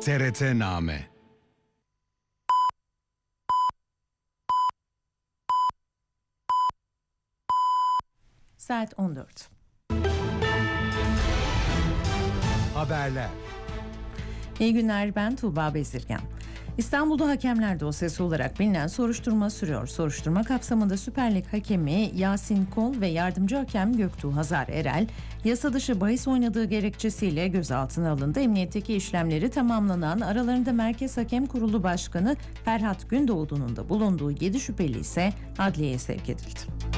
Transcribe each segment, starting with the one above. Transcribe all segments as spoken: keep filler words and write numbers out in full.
T R T Name. Saat on dört. Haberler. İyi günler, ben Tuğba Bezirgen. İstanbul'da hakemler dosyası olarak bilinen soruşturma sürüyor. Soruşturma kapsamında Süper Lig hakemi Yasin Kol ve yardımcı hakem Göktuğ Hazar Erel, yasa dışı bahis oynadığı gerekçesiyle gözaltına alındı. Emniyetteki işlemleri tamamlanan, aralarında Merkez Hakem Kurulu Başkanı Ferhat Gündoğdu'nun da bulunduğu yedi şüpheli ise adliyeye sevk edildi.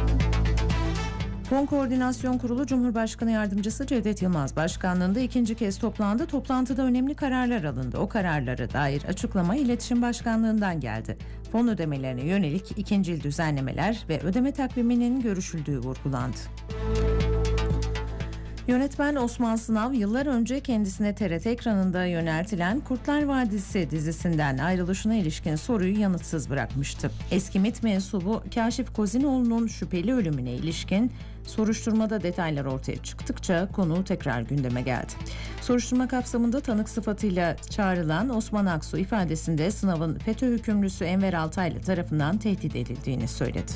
Fon Koordinasyon Kurulu Cumhurbaşkanı Yardımcısı Cevdet Yılmaz başkanlığında ikinci kez toplandı. Toplantıda önemli kararlar alındı. O kararlara dair açıklama İletişim Başkanlığı'ndan geldi. Fon ödemelerine yönelik ikincil düzenlemeler ve ödeme takviminin görüşüldüğü vurgulandı. Yönetmen Osman Sınav yıllar önce kendisine T R T ekranında yöneltilen Kurtlar Vadisi dizisinden ayrılışına ilişkin soruyu yanıtsız bırakmıştı. Eski MİT mensubu Kaşif Kozinoğlu'nun şüpheli ölümüne ilişkin soruşturmada detaylar ortaya çıktıkça konu tekrar gündeme geldi. Soruşturma kapsamında tanık sıfatıyla çağrılan Osman Aksu ifadesinde Sınav'ın FETÖ hükümlüsü Enver Altaylı tarafından tehdit edildiğini söyledi.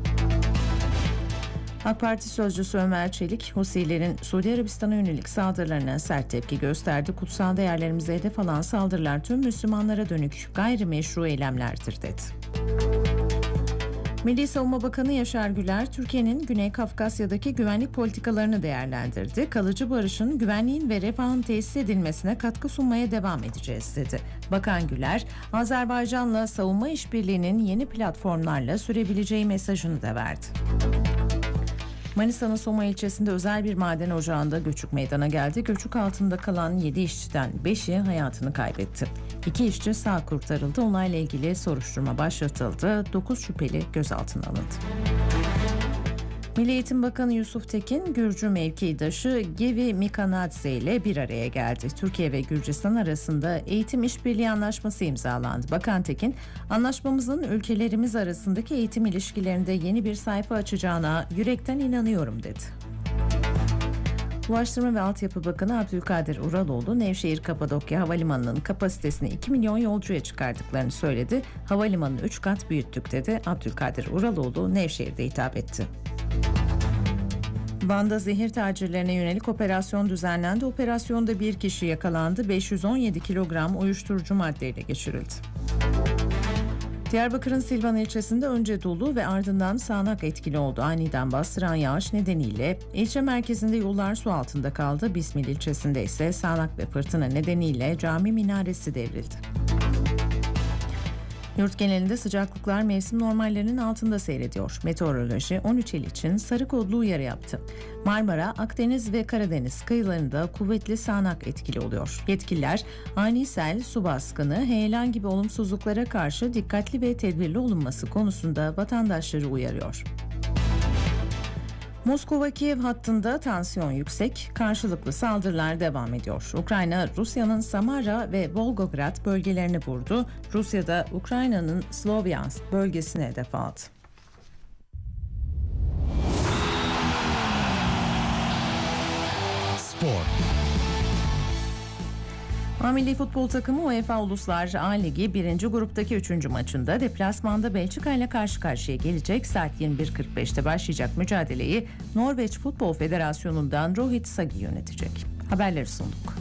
AK Parti sözcüsü Ömer Çelik, Husilerin Suudi Arabistan'a yönelik saldırılarına sert tepki gösterdi. Kutsal değerlerimize hedef alan saldırılar tüm Müslümanlara dönük gayrimeşru eylemlerdir dedi. Milli Savunma Bakanı Yaşar Güler, Türkiye'nin Güney Kafkasya'daki güvenlik politikalarını değerlendirdi. Kalıcı barışın, güvenliğin ve refahın tesis edilmesine katkı sunmaya devam edeceğiz dedi. Bakan Güler, Azerbaycan'la savunma işbirliğinin yeni platformlarla sürebileceği mesajını da verdi. Manisa'nın Soma ilçesinde özel bir maden ocağında göçük meydana geldi. Göçük altında kalan yedi işçiden beşi hayatını kaybetti. İki işçi sağ kurtarıldı. Olayla ilgili soruşturma başlatıldı. dokuz şüpheli gözaltına alındı. Milli Eğitim Bakanı Yusuf Tekin, Gürcü mevkidaşı Gevi Mikanadze ile bir araya geldi. Türkiye ve Gürcistan arasında eğitim işbirliği anlaşması imzalandı. Bakan Tekin, anlaşmamızın ülkelerimiz arasındaki eğitim ilişkilerinde yeni bir sayfa açacağına yürekten inanıyorum dedi. Ulaştırma ve Altyapı Bakanı Abdülkadir Uraloğlu, Nevşehir Kapadokya Havalimanı'nın kapasitesini iki milyon yolcuya çıkardıklarını söyledi. Havalimanını üç kat büyüttük dedi. Abdülkadir Uraloğlu Nevşehir'de hitap etti. Van'da zehir tacirlerine yönelik operasyon düzenlendi. Operasyonda bir kişi yakalandı. beş yüz on yedi kilogram uyuşturucu maddeyle geçirildi. Diyarbakır'ın Silvan ilçesinde önce dolu ve ardından sağanak etkili oldu. Aniden bastıran yağış nedeniyle ilçe merkezinde yollar su altında kaldı. Bismil ilçesinde ise sağanak ve fırtına nedeniyle cami minaresi devrildi. Yurt genelinde sıcaklıklar mevsim normallerinin altında seyrediyor. Meteoroloji on üç il için sarı kodlu uyarı yaptı. Marmara, Akdeniz ve Karadeniz kıyılarında kuvvetli sağanak etkili oluyor. Yetkililer ani sel, su baskını, heyelan gibi olumsuzluklara karşı dikkatli ve tedbirli olunması konusunda vatandaşları uyarıyor. Moskova-Kiev hattında tansiyon yüksek, karşılıklı saldırılar devam ediyor. Ukrayna, Rusya'nın Samara ve Volgograd bölgelerini vurdu. Rusya da Ukrayna'nın Slovyansk bölgesine hedef aldı. Spor. A Milli Futbol takımı UEFA Uluslar A Ligi birinci gruptaki üçüncü maçında deplasmanda Belçika ile karşı karşıya gelecek. Saat yirmi bir kırk beşte başlayacak mücadeleyi Norveç Futbol Federasyonu'ndan Rohit Sagi yönetecek. Haberleri sunduk.